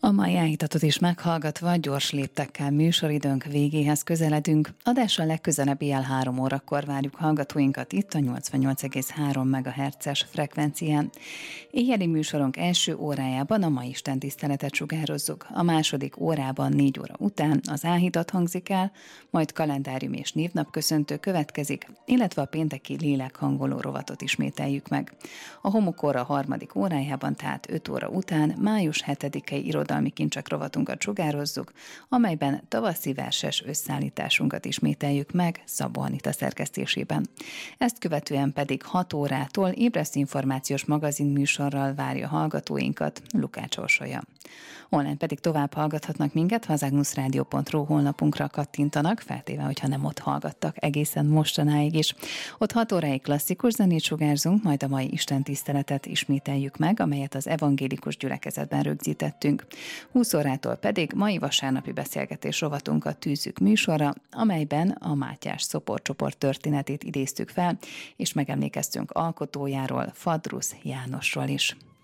A mai áhítatot is meghallgatva gyors léptekkel műsoridőnk végéhez közeledünk. Adással legközelebb éjjel 3 órakor várjuk hallgatóinkat itt a 88,3 MHz-es frekvencián. Éjjeli műsorunk első órájában a mai istentiszteletet sugározzuk. A második órában 4 óra után az áhítat hangzik el, majd kalendárium és névnapköszöntő következik, illetve a pénteki lélekhangoló rovatot ismételjük meg. A homokóra harmadik órájában, tehát 5 óra után május 7-i irodalmi kincsek rovatunkat sugározzuk, amelyben tavaszi verses összeállításunkat ismételjük meg Szabó Anita szerkesztésében. Ezt követően pedig 6 órától Ébresztő információs magazin műsorral várja hallgatóinkat Lukács Orsolya. Online pedig tovább hallgathatnak minket, ha az agnusradio.ru honlapunkra kattintanak, feltéve, hogyha nem ott hallgattak egészen mostanáig is. Ott 6 óráig klasszikus zenét sugárzunk, majd a mai istentiszteletet ismételjük meg, amelyet az evangélikus gyülekezetben rögzítettünk. 20 órától pedig mai vasárnapi beszélgetés rovatunkat tűzzük műsorra, amelyben a Mátyás szoporcsoport történetét idéztük fel, és megemlékeztünk alkotójáról, Fadrusz Jánosról is.